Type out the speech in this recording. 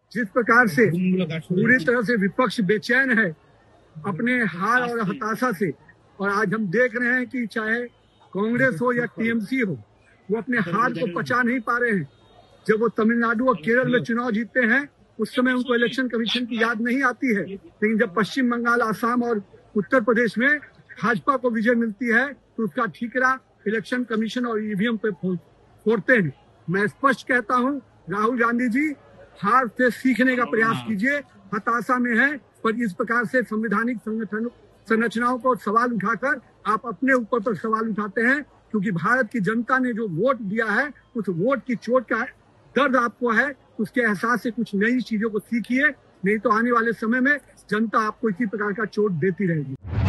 जिस प्रकार से पूरी तरह से विपक्ष बेचैन है अपने हार और हताशा से, और आज हम देख रहे हैं कि चाहे कांग्रेस हो या टीएमसी हो, वो अपने हार को पचा नहीं पा रहे हैं। जब वो तमिलनाडु और केरल में चुनाव जीतते हैं उस समय उनको इलेक्शन कमीशन की याद नहीं आती है, लेकिन जब पश्चिम बंगाल, आसाम और उत्तर प्रदेश में भाजपा को विजय मिलती है तो उसका ठीकरा इलेक्शन कमीशन और ईवीएम पे फोड़ते हैं। मैं स्पष्ट कहता हूं, राहुल गांधी जी, हार से सीखने का प्रयास कीजिए। हताशा में है, पर इस प्रकार से संवैधानिक संरचनाओं को सवाल उठाकर आप अपने ऊपर पर सवाल उठाते हैं, क्योंकि भारत की जनता ने जो वोट दिया है उस वोट की चोट का दर्द आपको है। उसके एहसास से कुछ नई चीजों को सीखिए, नहीं तो आने वाले समय में जनता आपको इसी प्रकार का चोट देती रहेगी।